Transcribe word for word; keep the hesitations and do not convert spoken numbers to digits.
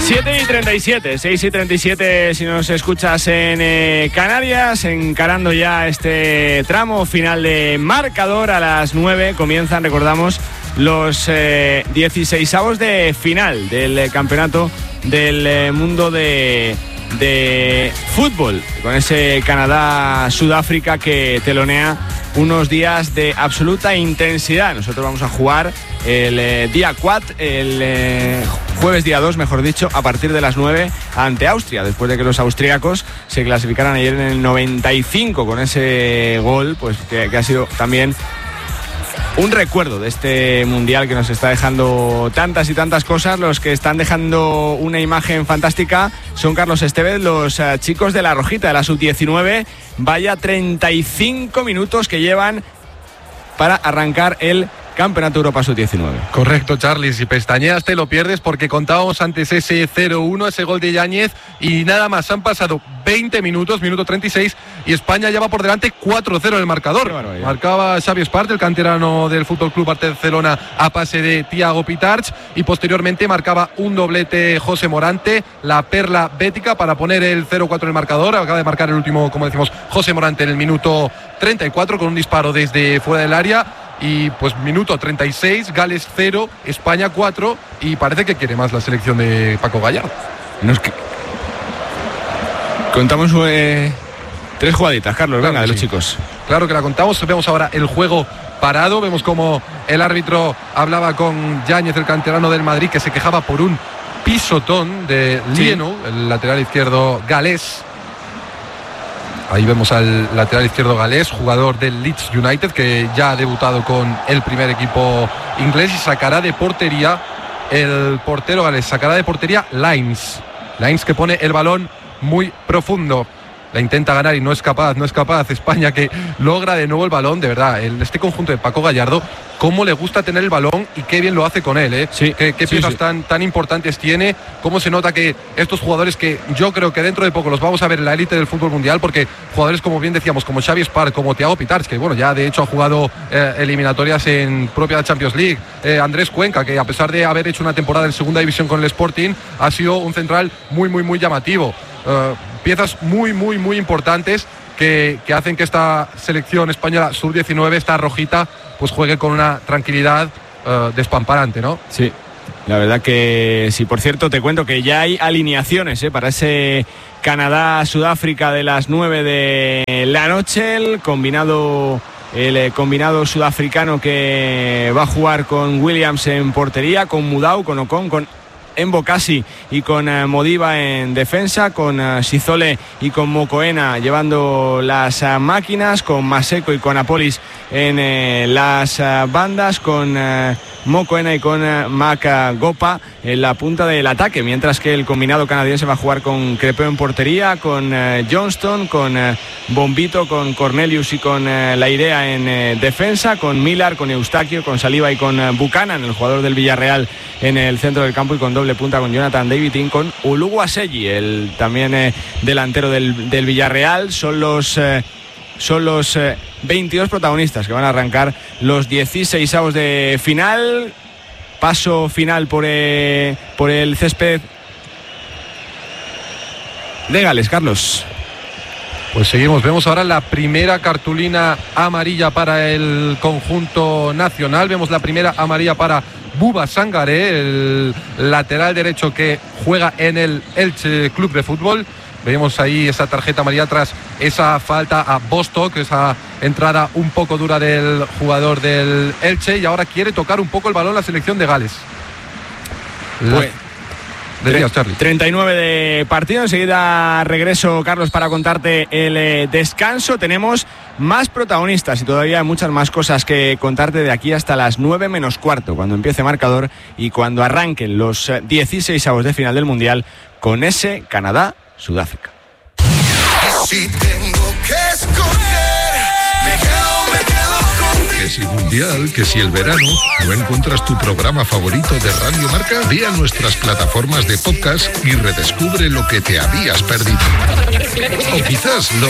siete y treinta y siete, seis y treinta y siete si nos escuchas en eh, Canarias, encarando ya este tramo final de marcador. A las nueve comienzan, recordamos, los eh, dieciseisavos de final del eh, campeonato del eh, mundo de, de fútbol, con ese Canadá-Sudáfrica que telonea unos días de absoluta intensidad. Nosotros vamos a jugar el eh, día cuatro, el eh, jueves día dos, mejor dicho, a partir de las nueve ante Austria, después de que los austríacos se clasificaran ayer en el noventa y cinco con ese gol, pues que, que ha sido también un recuerdo de este mundial que nos está dejando tantas y tantas cosas. Los que están dejando una imagen fantástica son Carlos Estevez, los uh, chicos de la Rojita, de la sub diecinueve. Vaya treinta y cinco minutos que llevan para arrancar el Campeonato Europa sub diecinueve. Correcto, Charlie, si pestañeas te lo pierdes, porque contábamos antes ese cero uno, ese gol de Yáñez, y nada más, han pasado veinte minutos, minuto treinta y seis, y España ya va por delante cuatro cero en el marcador. Marcaba Xavi Espart, el canterano del Fútbol Club Barcelona, a pase de Thiago Pitarch, y posteriormente marcaba un doblete José Morante, la perla bética, para poner el cero cuatro en el marcador. Acaba de marcar el último, como decimos, José Morante en el minuto treinta y cuatro con un disparo desde fuera del área. Y pues minuto treinta y seis, Gales cero, España cuatro, y parece que quiere más la selección de Paco Gallardo. Nos que... Contamos eh, tres jugaditas, Carlos, claro, venga, de los sí. chicos. Claro que la contamos. Vemos ahora el juego parado, vemos como el árbitro hablaba con Yáñez, el canterano del Madrid, que se quejaba por un pisotón de Lienu, sí. el lateral izquierdo galés. Ahí vemos al lateral izquierdo galés, jugador del Leeds United, que ya ha debutado con el primer equipo inglés, y sacará de portería el portero galés, sacará de portería Lines. Lines, que pone el balón muy profundo. La intenta ganar y no es capaz, no es capaz. España, que logra de nuevo el balón. De verdad, el, este conjunto de Paco Gallardo, cómo le gusta tener el balón y qué bien lo hace con él, ¿eh? Sí, qué, qué sí, piezas sí. tan, tan importantes tiene. Cómo se nota que estos jugadores, que yo creo que dentro de poco los vamos a ver en la élite del fútbol mundial, porque jugadores, como bien decíamos, como Xavi Espart, como Thiago Pitarch, que bueno, ya de hecho ha jugado eh, eliminatorias en propia Champions League, eh, Andrés Cuenca, que a pesar de haber hecho una temporada en segunda división con el Sporting, ha sido un central muy, muy, muy llamativo. Uh, piezas muy, muy, muy importantes que, que hacen que esta selección española sub diecinueve, esta rojita, pues juegue con una tranquilidad uh, despamparante, ¿no? Sí, la verdad que sí. Por cierto, te cuento que ya hay alineaciones ¿eh? para ese Canadá-Sudáfrica de las nueve de la noche. El combinado, el eh, combinado sudafricano que va a jugar con Williams en portería, con Mudau, con Ocon, con Embocasi y con uh, Modiba en defensa, con uh, Sizole y con Mokoena llevando las uh, máquinas, con Maseko y con Apolis en eh, las uh, bandas, con uh, Mokoena y con uh, Maka Gopa en la punta del ataque, mientras que el combinado canadiense va a jugar con Crepeo en portería, con uh, Johnston, con uh, Bombito, con Cornelius y con uh, La Idea en uh, defensa, con Millar, con Eustaquio, con Saliba y con uh, Buchanan, el jugador del Villarreal, en el centro del campo, y con doble punta con Jonathan Davidin, con Uluguasegui, el también eh, delantero del, del Villarreal. Son los eh, son los eh, veintidós protagonistas que van a arrancar los dieciseisavos de final. Paso final por, eh, por el césped de Gales, Carlos. Pues seguimos, vemos ahora la primera cartulina amarilla para el conjunto nacional. Vemos la primera amarilla para Buba Sangaré, el lateral derecho que juega en el Elche Club de Fútbol. Vemos ahí esa tarjeta amarilla tras esa falta a Bostock, esa entrada un poco dura del jugador del Elche, y ahora quiere tocar un poco el balón la selección de Gales. Pues, Decías, Charlie. treinta y nueve de partido. Enseguida regreso, Carlos, para contarte el eh, descanso. Tenemos más protagonistas y todavía hay muchas más cosas que contarte de aquí hasta las nueve menos cuarto, cuando empiece marcador y cuando arranquen los dieciseisavos de final del Mundial con ese Canadá-Sudáfrica. Si tengo que escoger, me quedo, me quedo contigo. Que si Mundial, que si el verano, ¿no encuentras tu programa favorito de Radio Marca? Ve a nuestras plataformas de podcast y redescubre lo que te habías perdido. O quizás lo